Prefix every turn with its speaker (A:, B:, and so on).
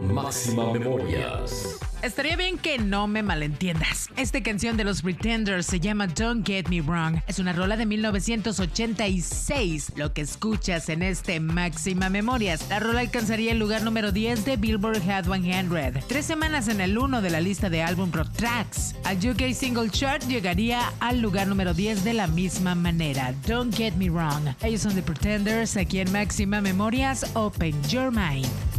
A: Máxima Memorias.
B: Estaría bien que no me malentiendas. Esta canción de los Pretenders se llama Don't Get Me Wrong. Es una rola de 1986, lo que escuchas en este Máxima Memorias. La rola alcanzaría el lugar número 10 de Billboard Hot 100. 3 semanas en el 1 de la lista de álbum Rock Tracks. Al UK Single Chart llegaría al lugar número 10 de la misma manera. Don't Get Me Wrong. Ellos son The Pretenders, aquí en Máxima Memorias. Open Your Mind.